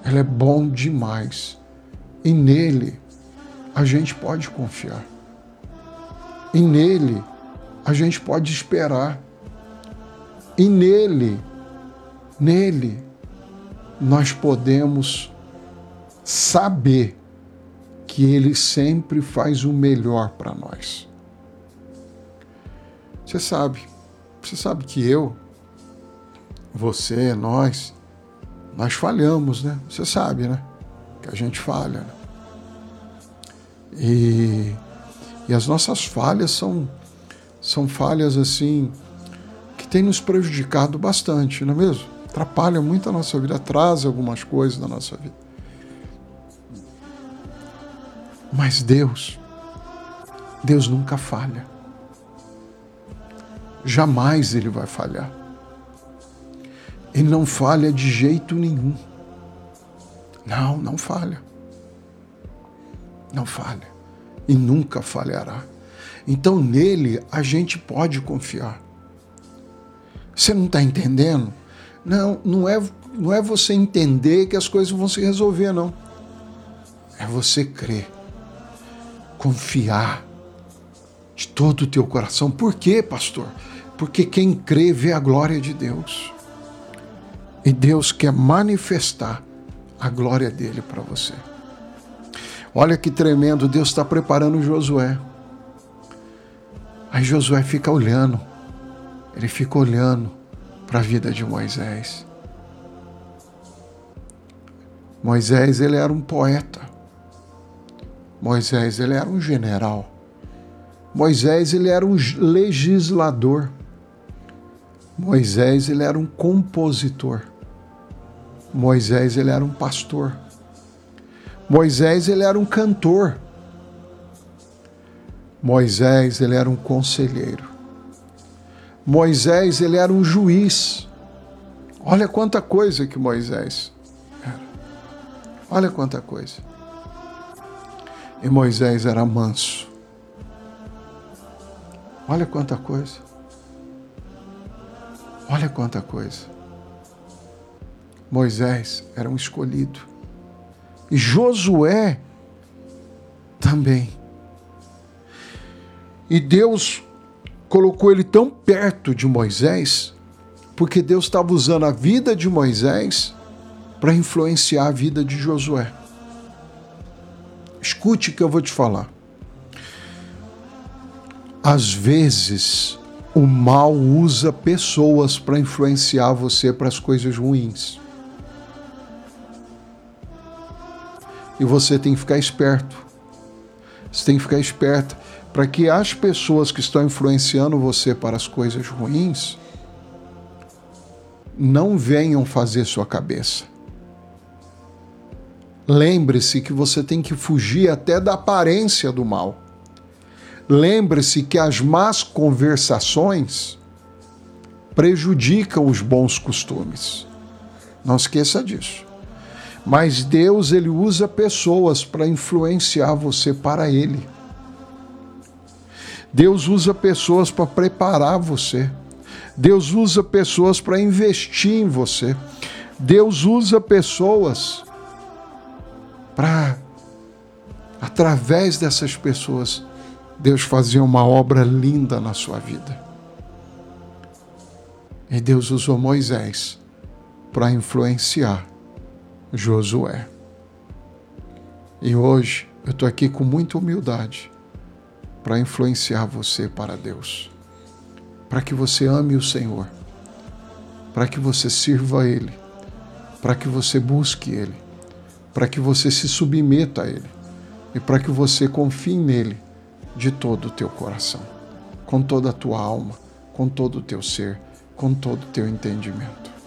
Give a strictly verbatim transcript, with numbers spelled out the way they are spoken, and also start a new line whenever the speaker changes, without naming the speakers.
Ele é bom demais. E nele a gente pode confiar. E nele a gente pode esperar. E nele, nele, nós podemos saber que Ele sempre faz o melhor para nós. Você sabe, você sabe que eu, você, nós, nós falhamos, né? Você sabe, né? Que a gente falha, né? E, e as nossas falhas são, são falhas assim que têm nos prejudicado bastante, não é mesmo? Atrapalha muito a nossa vida, atrasa algumas coisas na nossa vida. Mas Deus, Deus nunca falha. Jamais Ele vai falhar. Ele não falha de jeito nenhum. Não, não falha. Não falha. E nunca falhará. Então nele a gente pode confiar. Você não está entendendo? Não, não é, não é você entender que as coisas vão se resolver, não. É você crer. Confiar de todo o teu coração. Por quê, pastor? Porque quem crê vê a glória de Deus. E Deus quer manifestar a glória dele para você. Olha que tremendo, Deus está preparando Josué. Aí Josué fica olhando. Ele fica olhando para a vida de Moisés. Moisés, ele era um poeta. Moisés, ele era um general. Moisés, ele era um legislador. Moisés, ele era um compositor. Moisés, ele era um pastor. Moisés, ele era um cantor. Moisés, ele era um conselheiro. Moisés, ele era um juiz. Olha quanta coisa que Moisés era. Olha quanta coisa. E Moisés era manso. Olha quanta coisa. Olha quanta coisa. Moisés era um escolhido. E Josué também. E Deus colocou ele tão perto de Moisés, porque Deus estava usando a vida de Moisés para influenciar a vida de Josué. Escute o que eu vou te falar. Às vezes, o mal usa pessoas para influenciar você para as coisas ruins. E você tem que ficar esperto. Você tem que ficar esperto para que as pessoas que estão influenciando você para as coisas ruins não venham fazer sua cabeça. Lembre-se que você tem que fugir até da aparência do mal. Lembre-se que as más conversações prejudicam os bons costumes. Não esqueça disso. Mas Deus, ele usa pessoas para influenciar você para Ele. Deus usa pessoas para preparar você. Deus usa pessoas para investir em você. Deus usa pessoas para, através dessas pessoas, Deus fazer uma obra linda na sua vida. E Deus usou Moisés para influenciar Josué. E hoje eu estou aqui com muita humildade para influenciar você para Deus, para que você ame o Senhor, para que você sirva a Ele, para que você busque Ele, para que você se submeta a Ele e para que você confie nele de todo o teu coração, com toda a tua alma, com todo o teu ser, com todo o teu entendimento.